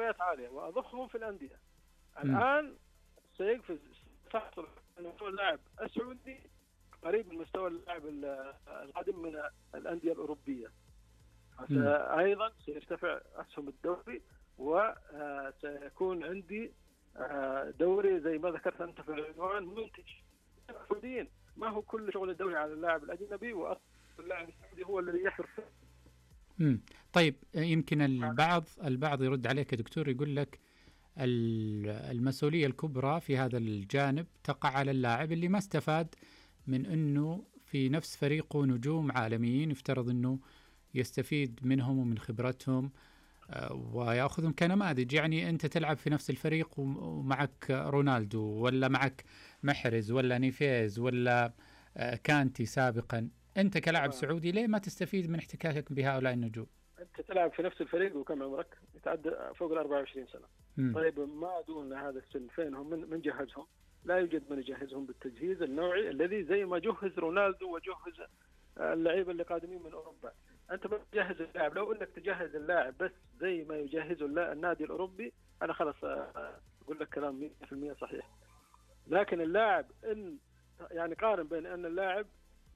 مستويات عالية وأضخهم في الأندية. الآن سيقفز تحصل مستوى اللاعب السعودي قريب من مستوى اللاعب القادم من الأندية الأوروبية. أيضا سيرتفع أسهم الدوري، وسيكون عندي دوري زي ما ذكرت أنت في العنوان منتج سعوديين. ما هو كل شغل الدوري على اللاعب الأجنبي، وأصل اللاعب السعودي هو الذي يحرف. طيب يمكن البعض يرد عليك يا دكتور، يقول لك المسؤولية الكبرى في هذا الجانب تقع على اللاعب اللي ما استفاد من أنه في نفس فريقه نجوم عالميين يفترض أنه يستفيد منهم ومن خبرتهم ويأخذهم كنماذج. يعني أنت تلعب في نفس الفريق ومعك رونالدو ولا معك محرز ولا نيفيز ولا كانتي سابقا، أنت كلاعب سعودي ليه ما تستفيد من احتكاكك بهؤلاء النجوم؟ أنت تلعب في نفس الفريق وكم عمرك؟ يتعدى فوق 24 سنة. طيب ما دون هذا السن فين هم؟ من جهزهم؟ لا يوجد من يجهزهم بالتجهيز النوعي الذي زي ما جهز رونالدو وجهز اللعيبة اللي قادمين من أوروبا. أنت ما تجهز اللاعب. لو أنك تجهز اللاعب بس زي ما يجهزه النادي الأوروبي، أنا خلاص أقول لك كلام 100% صحيح. لكن اللاعب يعني قارن بين أن اللاعب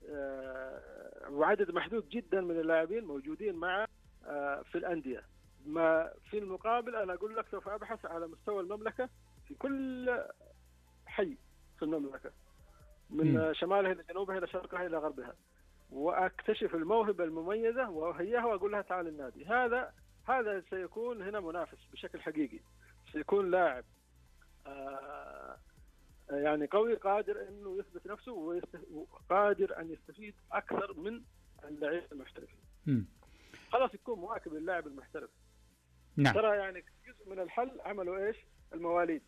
وعدد محدود جدا من اللاعبين موجودين مع في الأندية، ما في المقابل أنا أقول لك سوف أبحث على مستوى المملكة في كل حي في المملكة من شمالها إلى جنوبها إلى شرقها إلى غربها، وأكتشف الموهبة المميزة وهيها وأقول لها تعال النادي. هذا سيكون هنا منافس بشكل حقيقي، سيكون لاعب يعني قوي قادر إنه يثبت نفسه وقادر أن يستفيد أكثر من اللعيبة المحترفين. خلاص يكون مواكب للاعب المحترف. نعم. ترى يعني جزء من الحل عملوا إيش؟ المواليد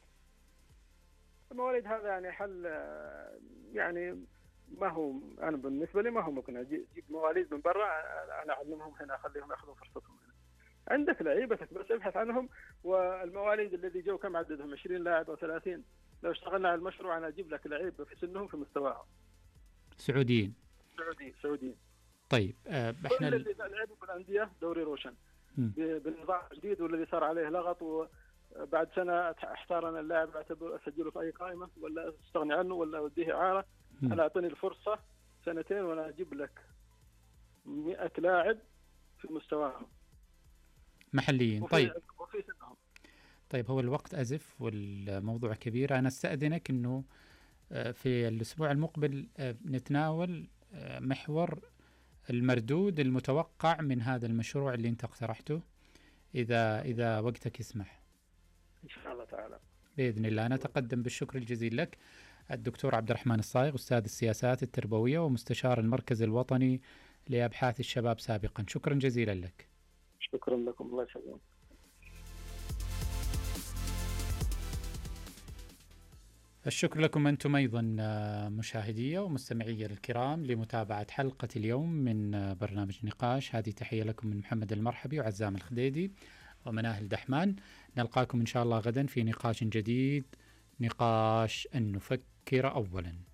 هذا يعني حل يعني ما هو، أنا بالنسبة لي ما هو مقنع. جيب مواليد من برا، أنا أعلمهم هنا، أخليهم يأخذوا فرصتهم هنا. عندك لعيبتك بس ابحث عنهم. والمواليد الذي جو كم عددهم؟ 20 لاعب أو 30. لو اشتغلنا على المشروع أنا أجيب لك لعيبة في سنهم في مستواهم. سعوديين. طيب احنا اللي لعبوا في الأندية دوري روشن بالنظام الجديد والذي صار عليه لغط، وبعد سنة احتارنا اللاعب أسجله في أي قائمة ولا استغني عنه ولا أوديه إعارة. أنا أعطني الفرصة 2 وأنا أجيب لك 100 لاعب في مستواهم محليين. طيب هو الوقت أزف والموضوع كبير. أنا أستأذنك أنه في الأسبوع المقبل نتناول محور المردود المتوقع من هذا المشروع اللي أنت اقترحته، إذا وقتك يسمح. إن شاء الله تعالى بإذن الله. أنا أتقدم بالشكر الجزيل لك الدكتور عبد الرحمن الصايغ، أستاذ السياسات التربوية ومستشار المركز الوطني لأبحاث الشباب سابقا. شكرا جزيلا لك. شكرا لكم، الله يسلمك. الشكر لكم أنتم أيضا مشاهدية ومستمعية الكرام لمتابعة حلقة اليوم من برنامج نقاش. هذه تحية لكم من محمد المرحبي وعزام الخديدي ومناهل دحمان. نلقاكم إن شاء الله غدا في نقاش جديد، نقاش أن نفكر أولا.